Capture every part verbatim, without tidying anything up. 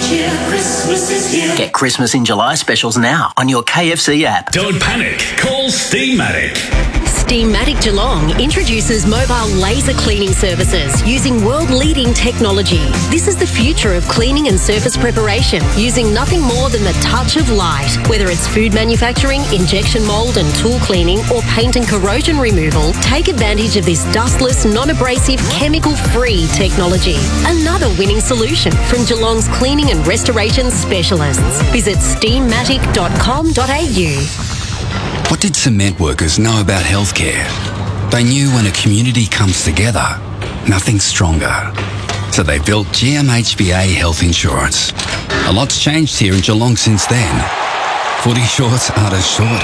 cheer, Christmas is here. Get Christmas in July specials now on your K F C app. Don't panic. Call Steamatic. Steamatic Geelong introduces mobile laser cleaning services using world-leading technology. This is the future of cleaning and surface preparation using nothing more than the touch of light. Whether it's food manufacturing, injection mould and tool cleaning, or paint and corrosion removal, take advantage of this dustless, non-abrasive, chemical-free technology. Another winning solution from Geelong's cleaning and restoration specialists. Visit steamatic dot com dot a u. What did cement workers know about healthcare? They knew when a community comes together, nothing's stronger. So they built G M H B A Health Insurance. A lot's changed here in Geelong since then. Footy shorts aren't as short.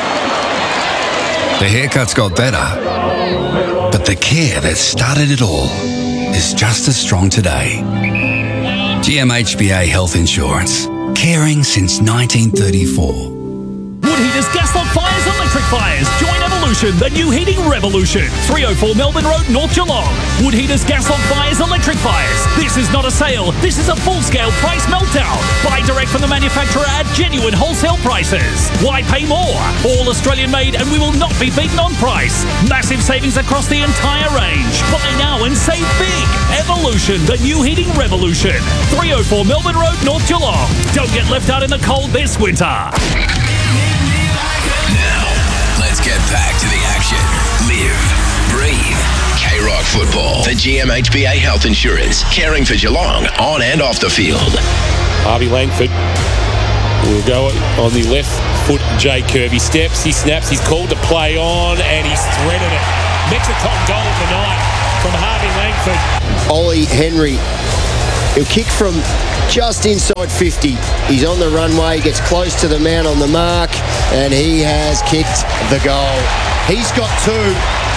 The haircuts got better. But the care that started it all is just as strong today. G M H B A Health Insurance. Caring since nineteen thirty-four. Woodheaters, Gaslock Fires, Electric Fires. Join Evolution, the new heating revolution. three oh four Melbourne Road, North Geelong. Woodheaters, Gaslock Fires, Electric Fires. This is not a sale. This is a full-scale price meltdown. Buy direct from the manufacturer at genuine wholesale prices. Why pay more? All Australian made, and we will not be beaten on price. Massive savings across the entire range. Buy now and save big. Evolution, the new heating revolution. three oh four Melbourne Road, North Geelong. Don't get left out in the cold this winter. Let's get back to the action. Live, breathe, K-Rock football. For G M H B A Health Insurance. Caring for Geelong on and off the field. Harvey Langford will go on the left foot J curve. He steps, he snaps, he's called to play on, and he's threaded it. Mexican goal of the night from Harvey Langford. Ollie Henry, he'll kick from just inside fifty. He's on the runway, gets close to the man on the mark, and he has kicked the goal. He's got two.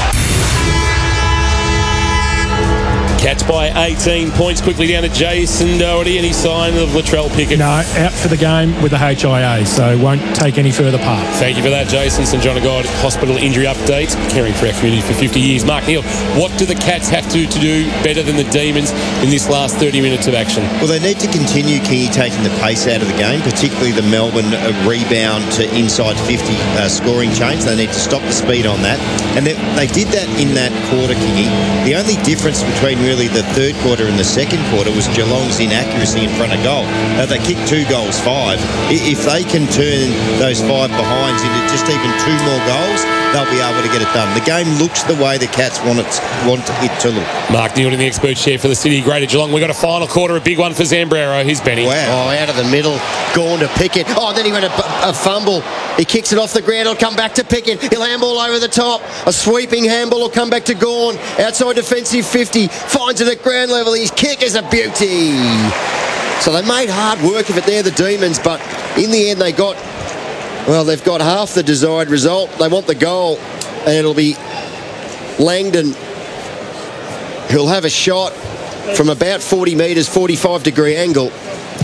Cats by eighteen points, quickly down to Jason Doherty. Any sign of Latrell Pickett? No, out for the game with the H I A, so won't take any further part. Thank you for that, Jason. St John of God Hospital injury update, caring for our community for fifty years. Mark Neal, what do the Cats have to, to do better than the Demons in this last thirty minutes of action? Well, they need to continue, Kingy, taking the pace out of the game, particularly the Melbourne uh, rebound to inside fifty uh, scoring change. They need to stop the speed on that. And they, they did that in that quarter, Kingy. The only difference between really the third quarter and the second quarter was Geelong's inaccuracy in front of goal. Now, they kicked two goals, five. If they can turn those five behinds into just even two more goals, they'll be able to get it done. The game looks the way the Cats want it, want it to look. Mark Neal in the expert chair for the City of Greater Geelong. We've got a final quarter, a big one for Zambrero. Here's Benny. Wow. Oh, out of the middle, gone to Pickett. Oh, then he went a, a fumble. He kicks it off the ground. It'll come back to Pickett. He'll handball over the top. A sweeping handball will come back to Gawn. Outside defensive fifty. Finds it at ground level. His kick is a beauty. So they made hard work of it there, the Demons, but in the end they got, well, they've got half the desired result. They want the goal, and it'll be Langdon who'll have a shot from about forty metres, forty-five degree angle,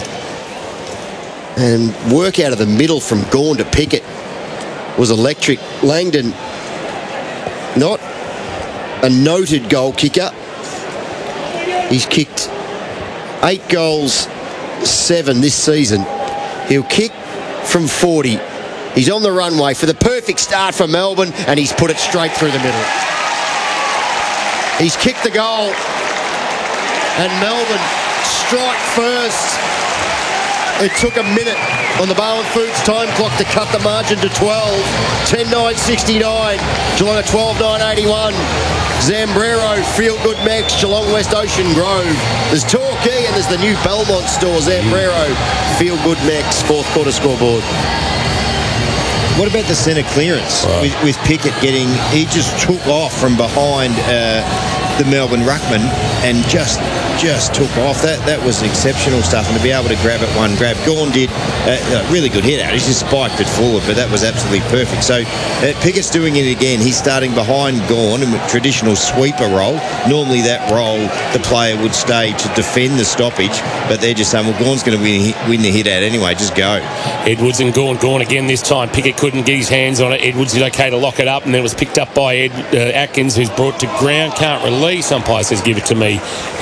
and work out of the middle from Gawn to Pickett was electric. Langdon, not a noted goal kicker. He's kicked eight goals, seven this season. He'll kick from forty. He's on the runway for the perfect start for Melbourne, and he's put it straight through the middle. He's kicked the goal, and Melbourne strike first. It took a minute on the Bowen Foods time clock to cut the margin to twelve. ten nine sixty-nine. Geelong at twelve nine eighty-one. Zambrero, Feel Good Max, Geelong West Ocean Grove. There's Torquay and there's the new Belmont store, Zambrero, Feel Good Max, fourth quarter scoreboard. What about the centre clearance right. with, with Pickett getting, he just took off from behind uh, the Melbourne ruckman and just just took off. That that was exceptional stuff, and to be able to grab it one grab. Gawn did a, a really good hit out. He just spiked it forward, but that was absolutely perfect. So uh, Pickett's doing it again. He's starting behind Gawn in a traditional sweeper role. Normally that role, the player would stay to defend the stoppage, but they're just saying, well, Gawn's going to win, win the hit out anyway. Just go. Edwards and Gawn. Gawn again this time. Pickett couldn't get his hands on it. Edwards did okay to lock it up, and then it was picked up by Ed, uh, Atkins, who's brought to ground. Can't release. Umpire says give it to me. Edge of the centre.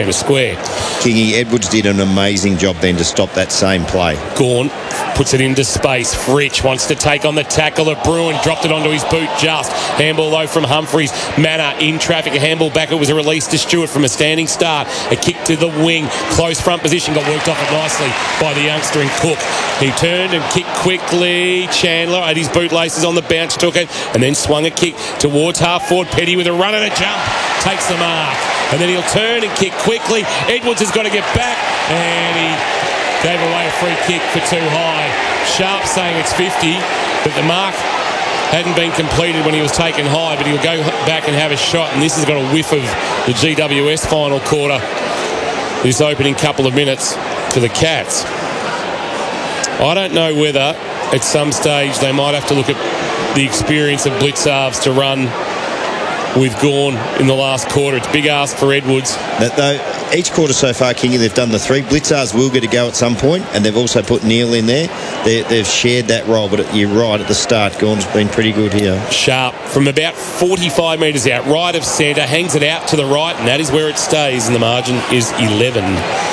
centre square. Kingy, Edwards did an amazing job then to stop that same play. Gawn puts it into space. Fritsch wants to take on the tackle of Bruin. Dropped it onto his boot just. Handball though from Humphreys. Manor in traffic. A handball back. It was a release to Stewart from a standing start. A kick to the wing. Close front position. Got worked off it nicely by the youngster and Cook. He turned and kicked quickly. Chandler had his bootlaces on the bounce. Took it and then swung a kick towards half forward. Petty with a run and a jump. Takes the mark. And then he'll turn and kick quickly. Edwards has got to get back. And he gave away a free kick for too high. Sharp saying it's fifty, but the mark hadn't been completed when he was taken high, but he'll go back and have a shot, and this has got a whiff of the G W S final quarter, this opening couple of minutes for the Cats. I don't know whether at some stage they might have to look at the experience of Blitzarves to run with Gawn in the last quarter. It's a big ask for Edwards. That, though, each quarter so far, Kingy, they've done the three. Blitzarves will get a go at some point, and they've also put Neil in there. They, they've shared that role, but you're right at the start. Gawn's been pretty good here. Sharp from about forty-five metres out, right of centre, hangs it out to the right, and that is where it stays, and the margin is eleven.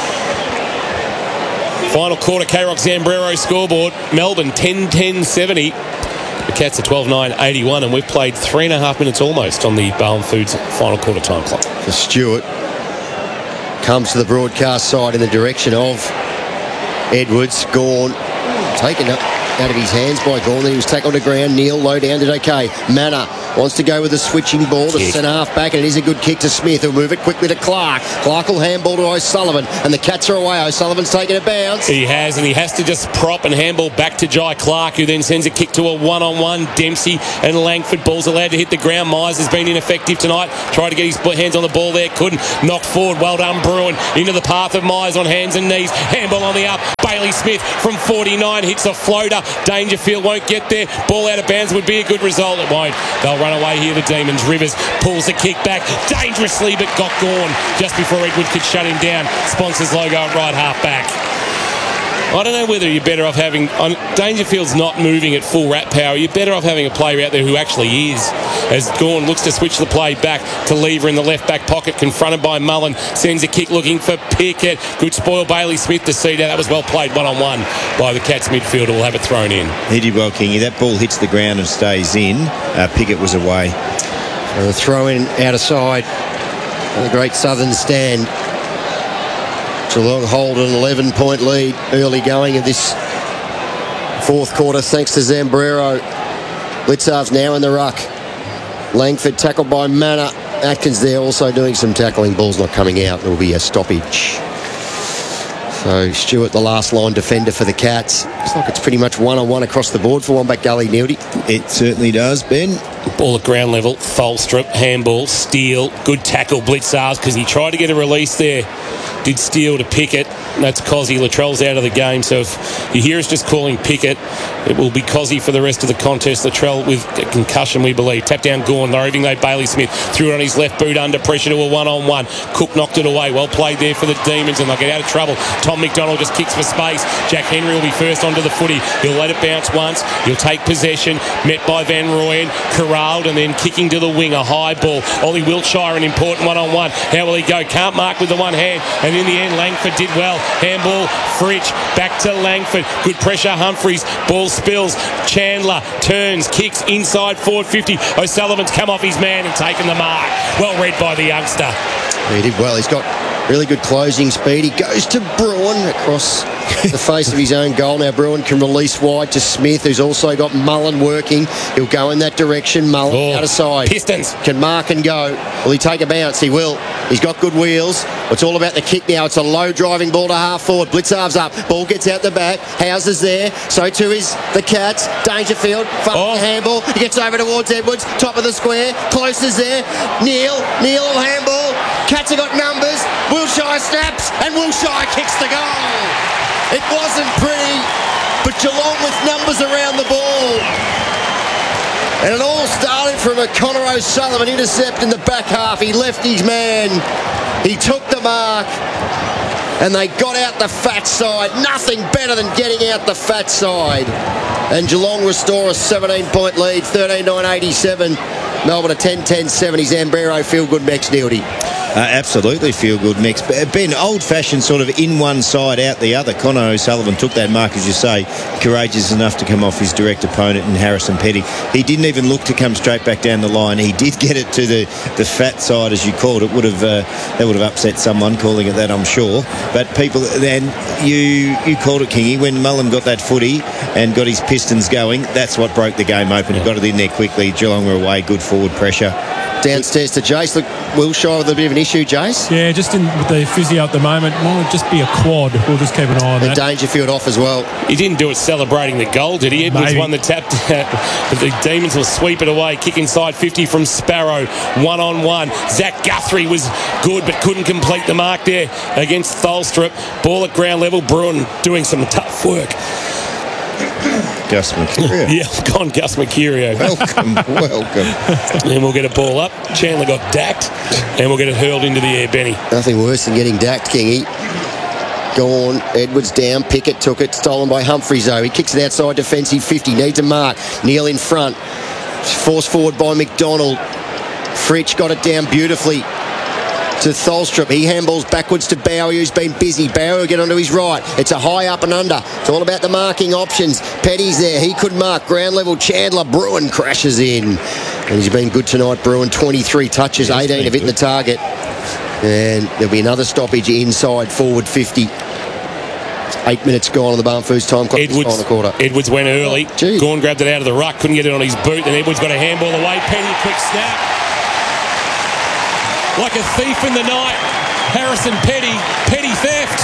Final quarter, K-Rock Zambrero scoreboard. Melbourne ten ten seventy. The Cats are twelve nine eighty-one, and we've played three and a half minutes almost on the Bowen Foods final quarter time clock. For Stewart. Comes to the broadcast side in the direction of Edwards. Gawn taken up out of his hands by Gawn. Then he was tackled to ground. Neil low down did okay. Manor wants to go with the switching ball to centre half back, and it is a good kick to Smith. He'll move it quickly to Clark. Clark will handball to O'Sullivan, and the Cats are away. O'Sullivan's taking a bounce. He has, and he has to just prop and handball back to Jai Clark, who then sends a kick to a one-on-one. Dempsey and Langford. Ball's allowed to hit the ground. Myers has been ineffective tonight. Tried to get his hands on the ball there. Couldn't. Knocked forward. Well done, Bruin. Into the path of Myers on hands and knees. Handball on the up. Bailey Smith from forty-nine hits a floater. Dangerfield won't get there. Ball out of bounds would be a good result. It won't. They'll run away here, the Demons. Rivers pulls the kick back dangerously, but got Gawn just before Edwards could shut him down. Sponsors logo at right half back. I don't know whether you're better off having... On, Dangerfield's not moving at full rat power. You're better off having a player out there who actually is. As Gawn looks to switch the play back to Lever in the left back pocket, confronted by Mullen. Sends a kick looking for Pickett. Good spoil Bailey Smith to see that. That was well played one-on-one by the Cats midfielder. Will have it thrown in. He did well, Kingy. That ball hits the ground and stays in. Uh, Pickett was away. And a throw in out of side. And the great Southern stand. Geelong hold an eleven point lead early going of this fourth quarter thanks to Zambrero. Blitzarves now in the ruck. Langford tackled by Manor. Atkins there also doing some tackling. Ball's not coming out. There will be a stoppage. So Stewart, the last line defender for the Cats. Looks like it's pretty much one-on-one across the board for Wombat Gully, Nildy. It certainly does, Ben. Ball at ground level. Tholstrup, handball, Steele. Good tackle, Blitzarves, because he tried to get a release there. Did Steele to Pickett. That's Cozzy. Latrell's out of the game. So if you hear us just calling Pickett, it will be Cozzy for the rest of the contest. Latrell with a concussion, we believe. Tap down Gawn. Leaving though Bailey Smith. Threw it on his left boot under pressure to a one-on-one. Cook knocked it away. Well played there for the Demons, and they'll get out of trouble. Tom McDonald just kicks for space. Jack Henry will be first onto the footy. He'll let it bounce once. He'll take possession. Met by Van Rooyen. Corralled and then kicking to the wing. A high ball. Ollie Wiltshire, an important one-on-one. How will he go? Can't mark with the one hand. And in the end, Langford did well. Handball, Fritsch, back to Langford. Good pressure, Humphreys. Ball spills. Chandler turns, kicks inside forward fifty. O'Sullivan's come off his man and taken the mark. Well read by the youngster. He did well. He's got really good closing speed. He goes to Bruin across the face of his own goal. Now Bruin can release wide to Smith, who's also got Mullen working. He'll go in that direction. Mullen oh, out of side. Pistons. Can mark and go. Will he take a bounce? He will. He's got good wheels. It's all about the kick now. It's a low driving ball to half forward. Blitzarves up. Ball gets out the back. Houses there. So too is the Cats. Dangerfield. Oh. The handball. He gets over towards Edwards. Top of the square. Close is there. Neil. Neil will handball. Cats have got numbers. Wilshire snaps. And Wilshire kicks the goal. It wasn't pretty, but Geelong with numbers around the ball. And it all started from a Connor O'Sullivan intercept in the back half. He left his man. He took the mark. And they got out the fat side. Nothing better than getting out the fat side. And Geelong restore a seventeen point lead, thirteen nine eighty-seven. Melbourne a ten ten seventy. Zambrero feel good next, Nildy. Uh, absolutely feel-good mix. Been old-fashioned sort of in one side, out the other. Connor O'Sullivan took that mark, as you say, courageous enough to come off his direct opponent in Harrison Petty. He didn't even look to come straight back down the line. He did get it to the, the fat side, as you called it. Would have uh, that would have upset someone calling it that, I'm sure. But people, then you you called it, Kingy, when Mullen got that footy and got his pistons going. That's what broke the game open. He got it in there quickly. Geelong were away. Good forward pressure. Downstairs to Jace. Look, Wilshire with a bit of an issue, Jace. Yeah, just in with the physio at the moment. Might just be a quad. We'll just keep an eye on and that. Dangerfield off as well. He didn't do it celebrating the goal, did he? Edwards Maybe. won the tap. But the Demons will sweep it away. Kick inside fifty from Sparrow. One on one. Zach Guthrie was good but couldn't complete the mark there against Tholstrup. Ball at ground level. Bruin doing some tough work. Gus Mercurio. Yeah, gone Gus Mercurio. Welcome, welcome. And we'll get a ball up. Chandler got dacked, and we'll get it hurled into the air, Benny. Nothing worse than getting dacked, Kingy. Go on, Edwards down, Pickett took it, stolen by Humphreys though. He kicks it outside defensive fifty, needs a mark. Neil in front, forced forward by McDonald. Fritsch got it down beautifully to Tholstrup. He handballs backwards to Bowie, who's been busy. Bowie will get onto his right. It's a high up and under. It's all about the marking options. Petty's there. He could mark. Ground level Chandler. Bruin crashes in. And he's been good tonight, Bruin. twenty-three touches, eighteen of hitting the target. And there'll be another stoppage inside forward fifty. Eight minutes gone on the Barnfoos time clock. Edwards, the quarter. Edwards went early. Oh, Gawn grabbed it out of the ruck. Couldn't get it on his boot. And Edwards got a handball away. Petty, quick snap. Like a thief in the night, Harrison Petty, Petty theft,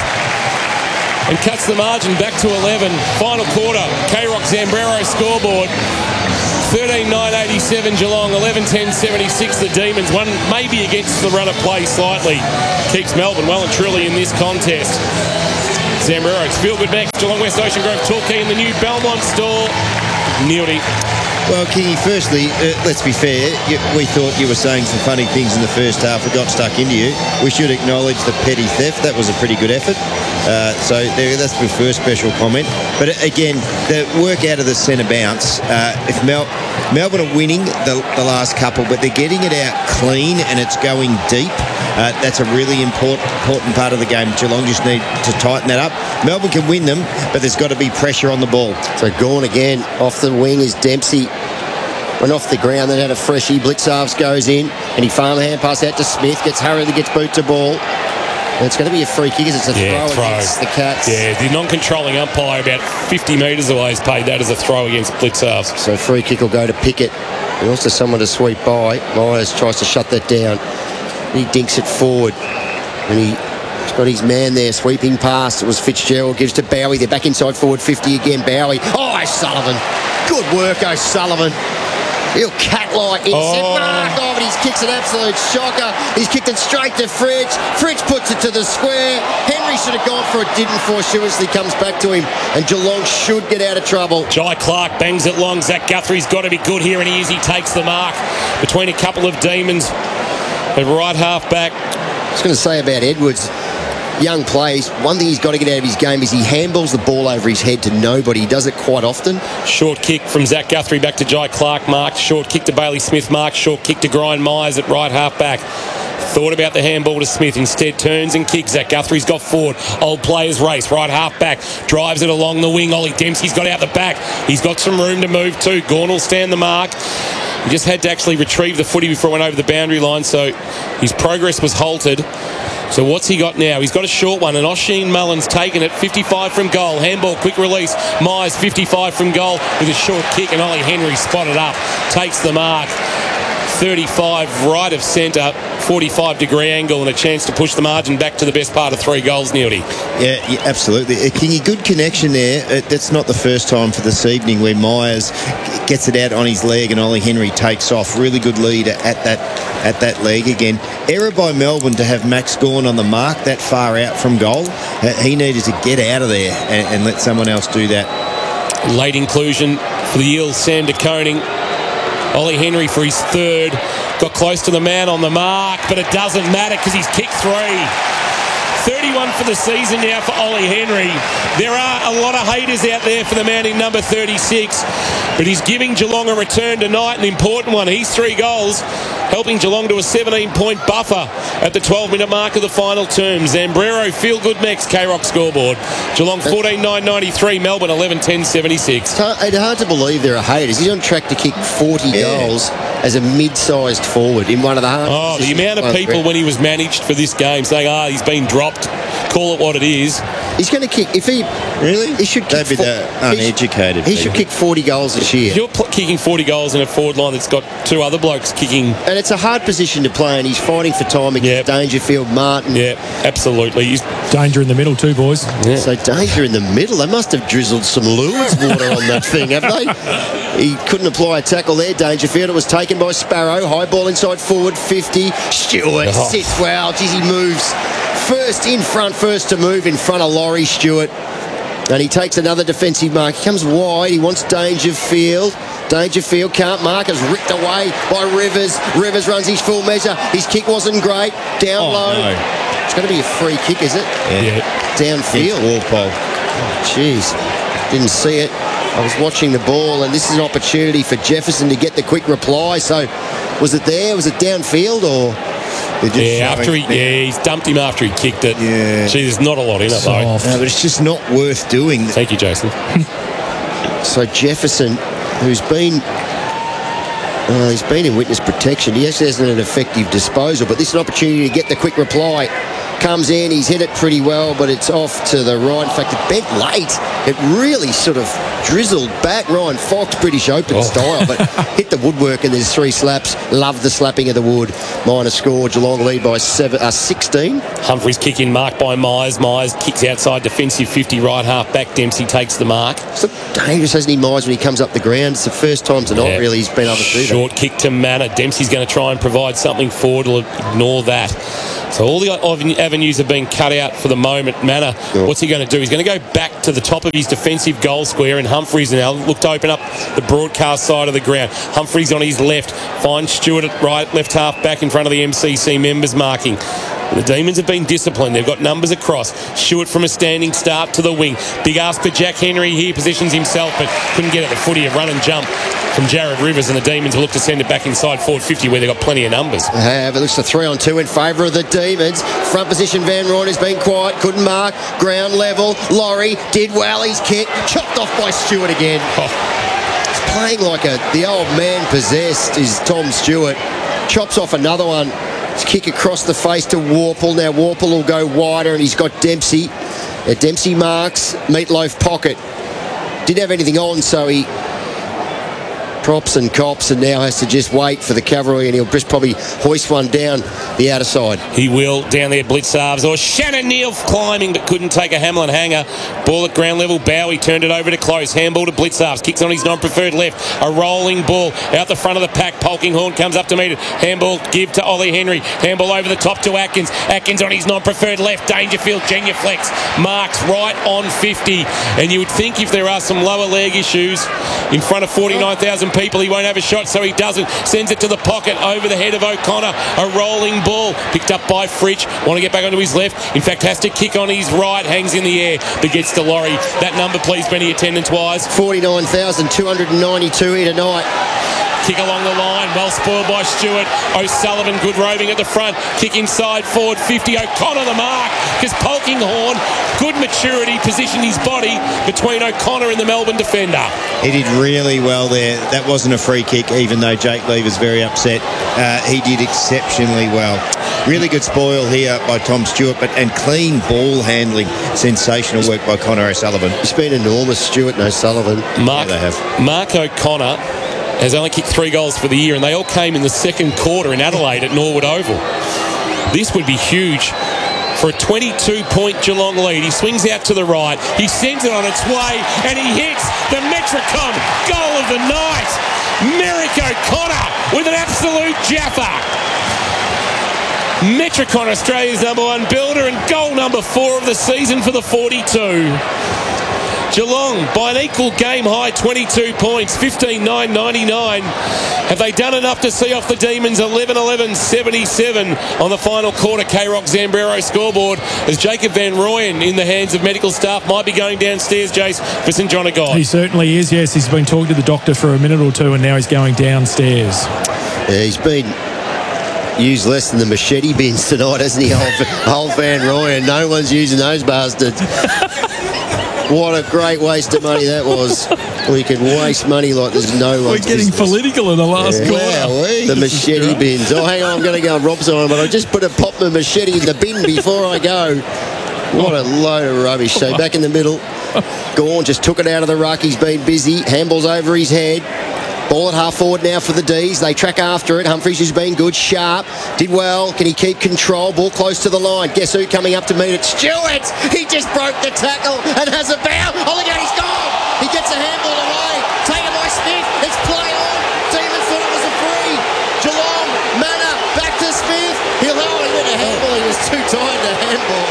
and cuts the margin back to eleven. Final quarter, K-Rock Zambrero scoreboard, thirteen nine eighty-seven Geelong, eleven ten seventy-six the Demons. One maybe against the run of play slightly. Keeps Melbourne well and truly in this contest. Zambrero, it's feel good next. Geelong West Ocean Grove Torquay in the new Belmont store. Nearly. Well, Kingy, firstly, uh, let's be fair. You, we thought you were saying some funny things in the first half that got stuck into you. We should acknowledge the petty theft. That was a pretty good effort. Uh, so there, that's my first special comment. But again, the work out of the centre bounce. Uh, if Mel, Melbourne are winning the, the last couple, but they're getting it out clean and it's going deep. Uh, that's a really important, important part of the game. Geelong just need to tighten that up. Melbourne can win them, but there's got to be pressure on the ball. So Gawn again. Off the wing is Dempsey. Went off the ground, then had a freshie. Blitzarves goes in, and he farm hand pass out to Smith. Gets hurried, gets boot to ball. And it's going to be a free kick as it's a yeah, throw, throw against the Cats. Yeah, the non-controlling umpire about fifty metres away has paid that as a throw against Blitzarves. So free kick will go to Pickett. And also someone to sweep by. Myers tries to shut that down. He dinks it forward. And he... He's got his man there, sweeping past. It was Fitzgerald, gives to Bowie. They're back inside forward fifty again. Bowie. Oh, O'Sullivan. Good work, O'Sullivan. Real cat-like intercept. Oh. Mark oh, but he's kicked an absolute shocker. He's kicked it straight to Fritsch. Fritsch puts it to the square. Henry should have gone for it, didn't. Fortuitously comes back to him. And Geelong should get out of trouble. Jai Clark bangs it long. Zach Guthrie's got to be good here, and he is. He takes the mark between a couple of Demons at right half back. I was going to say about Edwards. Young plays. One thing he's got to get out of his game is he handballs the ball over his head to nobody. He does it quite often. Short kick from Zach Guthrie back to Jai Clark, marked. Short kick to Bailey Smith, marked. Short kick to Grind Myers at right half back. Thought about the handball to Smith, instead turns and kicks. Zach Guthrie's got forward. Old players race, right half back. Drives it along the wing. Ollie Dempsey's got out the back. He's got some room to move too. Gawn will stand the mark. He just had to actually retrieve the footy before it went over the boundary line, so his progress was halted. So what's he got now? He's got a short one, and Oisin Mullen's taken it. fifty-five from goal. Handball, quick release. Myers, fifty-five from goal with a short kick, and Ollie Henry spotted up. Takes the mark. thirty-five right of centre, forty-five degree angle, and a chance to push the margin back to the best part of three goals, Neildy. Yeah, yeah, absolutely. Uh, Kingy, good connection there. Uh, that's not the first time for this evening where Myers gets it out on his leg and Ollie Henry takes off. Really good lead at that at that leg again. Error by Melbourne to have Max Gawn on the mark that far out from goal. Uh, he needed to get out of there and, and let someone else do that. Late inclusion for the Eels, Sam de Koning. Ollie Henry for his third. Got close to the man on the mark, but it doesn't matter because he's kicked three. thirty-one for the season now for Ollie Henry. There are a lot of haters out there for the man in number thirty-six, but he's giving Geelong a return tonight, an important one. He's three goals. helping Geelong to a seventeen-point buffer at the twelve-minute mark of the final term. Zambrero, feel good next, K-Rock scoreboard. Geelong fourteen nine ninety-three, Melbourne eleven ten seventy-six. It's hard, it's hard to believe there are haters. He's on track to kick forty Yeah. goals as a mid-sized forward in one of the hardest. Oh, the positions amount of on people ground. when he was managed for this game saying, ah, he's been dropped, call it what it is. He's going to kick, if he... Really? He should kick... They'd be fo- the he should- uneducated He should people. kick forty goals this year. You're pl- kicking forty goals in a forward line that's got two other blokes kicking. And it's a hard position to play, and he's fighting for time against Yep. Dangerfield, Martin. Yeah, absolutely. He's, Danger in the middle too, boys. yeah. So Danger in the middle. They must have drizzled some Lewis water on that thing, have they? He couldn't apply a tackle there, Dangerfield. It was taken by Sparrow. High ball inside forward, fifty. Stewart Oh. sits well. Geez, he moves. First in front, first to move in front of Laurie Stewart. And he takes another defensive mark. He comes wide. He wants Dangerfield. Dangerfield can't mark. Is ripped away by Rivers. Rivers runs his full measure. His kick wasn't great. Down Oh, low. no. It's going to be a free kick, is it? Yeah. Downfield. Against Walpole. Jeez, didn't see it. I was watching the ball, and this is an opportunity for Jefferson to get the quick reply. So, was it there? Was it downfield, or They're just Yeah, after he, showing- yeah, he's dumped him after he kicked it. Yeah. Gee, there's not a lot in it, though. Soft. No, but it's just not worth doing. Thank you, Jason. so Jefferson, who's been uh, he's been in witness protection. He actually hasn't an effective disposal, but this is an opportunity to get the quick reply. Comes in, he's hit it pretty well, but it's off to the right. In fact, it bent late. It really sort of drizzled back. Ryan Fox, British Open Oh. style, but hit the woodwork, and there's three slaps. Love the slapping of the wood. Minor score. Geelong lead by seven, uh, sixteen. Humphries kick in, marked by Myers. Myers kicks outside, defensive fifty, right half back. Dempsey takes the mark. It's dangerous, hasn't he, Myers, when he comes up the ground? It's the first time tonight, Yeah. really, he's been able to do that. Short kick to Manor. Dempsey's going to try and provide something forward. He'll ignore that. So all the av- avenues have been cut out for the moment. Manor, what's he going to do? He's going to go back to the top of his defensive goal square, and Humphries now look to open up the broadcast side of the ground. Humphries on his left, finds Stewart at right, left half back in front of the M C C members marking. The Demons have been disciplined. They've got numbers across. Stewart from a standing start to the wing. Big ask for Jack Henry here. Positions himself, but couldn't get at the footy. A run and jump from Jared Rivers, and the Demons will look to send it back inside forward fifty, where they've got plenty of numbers. They have. It looks to three on two in favour of the Demons. Front position, Van Ryn has been quiet. Couldn't mark. Ground level. Laurie did well. He's kicked. Chopped off by Stewart again. Oh, He's playing like a the old man possessed is Tom Stewart. Chops off another one. His kick across the face to Warple. Now Warple will go wider, and he's got Dempsey. Uh, Dempsey marks. Meatloaf pocket. Didn't have anything on, so he props and cops, and now has to just wait for the cavalry, and he'll just probably hoist one down the outer side. he will down there, Blitzarves, or Shannon Neal climbing, but couldn't take a Hamlin hanger. Ball at ground level. Bowie turned it over to close. Handball to Blitzarves. Kicks on his non-preferred left. A rolling ball out the front of the pack. Polkinghorn comes up to meet it. Handball give to Ollie Henry. Handball over the top to Atkins. Atkins on his non-preferred left. Dangerfield, genuflex. Marks right on fifty. And you would think if there are some lower leg issues in front of forty-nine thousand people, he won't have a shot, so he doesn't. Sends it to the pocket over the head of O'Connor. A rolling ball picked up by Fritsch. Want to get back onto his left. In fact, has to kick on his right. Hangs in the air, but gets to Laurie. That number, please, Benny, attendance-wise. forty-nine thousand two hundred ninety-two here tonight. Kick along the line, well spoiled by Stewart. O'Sullivan, good roving at the front. Kick inside forward fifty. O'Connor the mark, because Polkinghorn, good maturity, positioned his body between O'Connor and the Melbourne defender. He did really well there. That wasn't a free kick, even though Jake Lee was very upset. Uh, he did exceptionally well. Really good spoil here by Tom Stewart, but and clean ball handling. Sensational work by Connor O'Sullivan. It's been enormous, Stewart and O'Sullivan. Mark, Yeah, they have. Mark O'Connor has only kicked three goals for the year, and they all came in the second quarter in Adelaide at Norwood Oval. This would be huge for a twenty-two point Geelong lead. He swings out to the right. He sends it on its way, and he hits the Metricon goal of the night. Merrick O'Connor with an absolute jaffa. Metricon, Australia's number one builder, and goal number four of the season for the forty-two. Geelong by an equal game high twenty-two points, fifteen nine ninety-nine. Have they done enough to see off the Demons? eleven eleven seventy-seven on the final quarter. K-Rock Zambrero scoreboard as Jacob Van Rooyen in the hands of medical staff might be going downstairs, Jace, for St John of God. He certainly is, yes. He's been talking to the doctor for a minute or two, and now he's going downstairs. Yeah, he's been used less than the machete bins tonight, hasn't he, old, old Van Ryan? No one's using those bastards. What a great waste of money that was. We could waste money like there's no We're one's getting business. political in the last Yeah. quarter. Wowee. The machete bins. Oh, hang on, I'm going to go and rob someone, but I just put a pop my machete in the bin before I go. What a load of rubbish. So back in the middle, Gawn just took it out of the ruck. He's been busy. Handball's over his head. Ball at half forward now for the D's. They track after it. Humphries has been good. Sharp. Did well. Can he keep control? Ball close to the line. Guess who coming up to meet it? Stewart! He just broke the tackle and has a bow. Oh, look out, he's gone! He gets a handball away. Taken by Smith. It's play on. Demon thought it was a free. Geelong. Manor. Back to Smith. He'll oh, he went a handball. He was too tired to handball.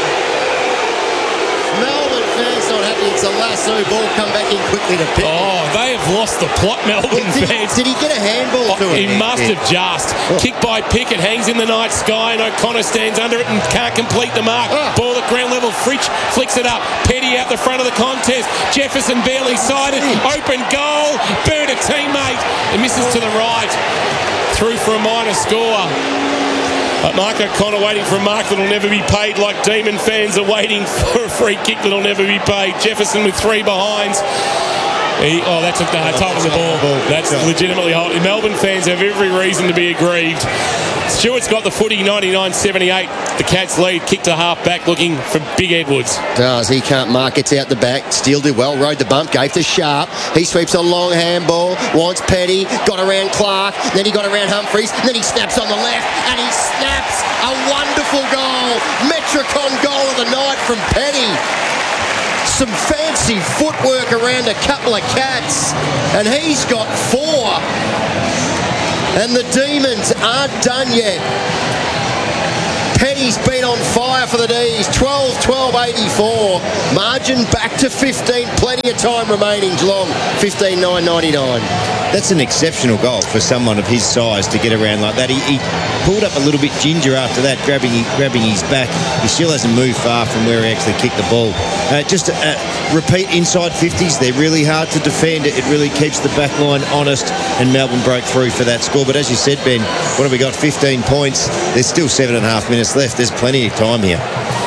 Melbourne fans not happy. It's a lasso ball. Come back in quickly to pick. Oh, they have lost the plot, Melbourne Did, fans. did he get a handball Oh, to he him? must have just. Kicked by Pickett, hangs in the night sky, and O'Connor stands under it and can't complete the mark. Oh. Ball at ground level, Fritsch flicks it up. Petty out the front of the contest. Jefferson barely sided. Open goal. Burn a teammate. It misses to the right. Through for a minor score. But Mark O'Connor waiting for a mark that'll never be paid, like Demon fans are waiting for a free kick that'll never be paid. Jefferson with three behinds. He, oh, that's a no, top of the ball. That's legitimately hot. Melbourne fans have every reason to be aggrieved. Stewart's got the footy, ninety-nine seventy-eight. The Cats lead, kick to half back, looking for Big Edwards. Does. He can't mark. Gets out the back. Steele did well. Rode the bump. Gave to Sharp. He sweeps a long handball. Wants Petty. Got around Clark. Then he got around Humphries. Then he snaps on the left. And he snaps a wonderful goal. Metricon goal of the night from Petty. Some fancy footwork around a couple of Cats. And he's got four. And the Demons aren't done yet. Petty's been on fire for the D's. twelve twelve eighty-four. Margin back to fifteen. Plenty of time remaining. Geelong fifteen nine ninety-nine. That's an exceptional goal for someone of his size to get around like that. He, he pulled up a little bit ginger after that, grabbing grabbing his back. He still hasn't moved far from where he actually kicked the ball. Uh, just uh, repeat inside fifties. They're really hard to defend. It really keeps the back line honest, and Melbourne broke through for that score. But as you said, Ben, what have we got? fifteen points. There's still seven and a half minutes left. There's plenty of time here.